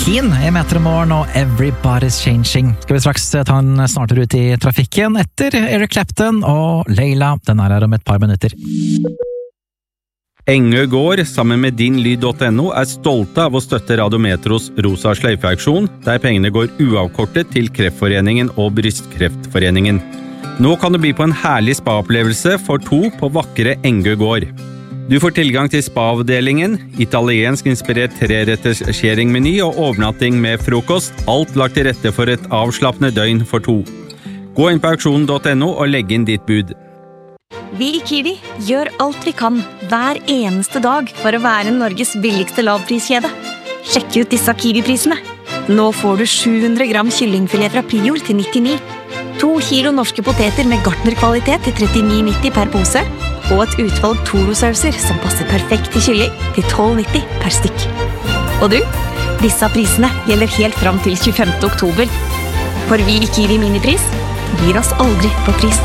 Keen I Metromorgen og Everybody's Changing. Skal vi straks ta en snartur ut I trafikken etter Eric Clapton og Leila. Den her om et par minutter. Engø gård, sammen med dinlyd.no, stolte av å støtte Radiometros Rosa sløyfeaksjon, der pengene går uavkortet til Kreftforeningen og Brystkreftforeningen. Nå kan du bli på en herlig spa-opplevelse for 2 på vakre Engø gård. Du får tilgang til spa-avdelingen, italiensk inspirert 3-retters skjeringmeny og overnatting med frokost, alt lagt til rette for et avslappende døgn for 2. Gå inn på auksjon.no og legg inn ditt bud. Vi I Kiwi gjør alt vi kan hver eneste dag for å være Norges billigste lavpriskjede. Sjekk ut disse Kiwi-prisene. Nå får du 700 gram kyllingfilet fra Prior til 99. 2 kilo norske poteter med gartnerkvalitet til 39,90 per pose, og et utvalg Toro-sauser som passer perfekt til kylling til 12,90 per stykk. Og du, disse prisene gjelder helt fram til 25. oktober. For vi I Kiwi Minipris gir oss aldri på pris.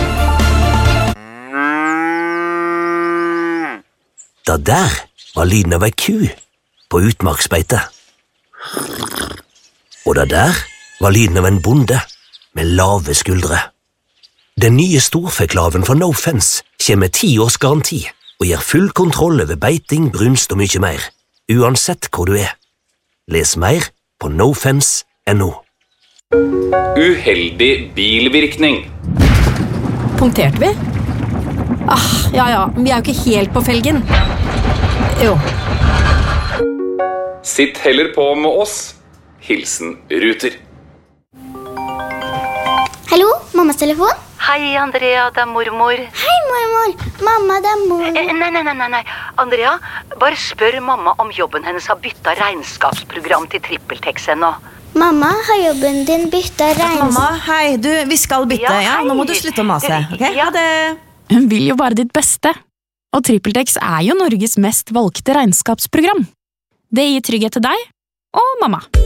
Det der var lyden av ei ku på utmarksbeite. Og det der var lyden av en bonde med lave skuldre. Den nye storfeklaven fra No Fence kommer med 10 års garanti og gir full kontroll over beiting, brunst og mye mer, uansett hvor du Les mer på nofence.no. Uheldig bilvirkning. Punkterte vi? Ja, vi jo ikke helt på felgen. Jo. Sitt heller på med oss. Hilsen Ruter. Hallo, mammas telefon? Hei, Andrea, det mormor. Hei, mormor. Mamma, det mormor. Nei. Andrea, bare spør mamma om jobben hennes har byttet regnskapsprogram til TrippelTex ennå. Mamma, har jobben din byttet Mamma, hei, vi skal bytte, ja? Nå må du slutte å mase, ok? Ja. Ha det. Hun vil jo bare ditt beste. Og TrippelTex jo Norges mest valgte regnskapsprogram. Det gir trygghet til deg og mamma.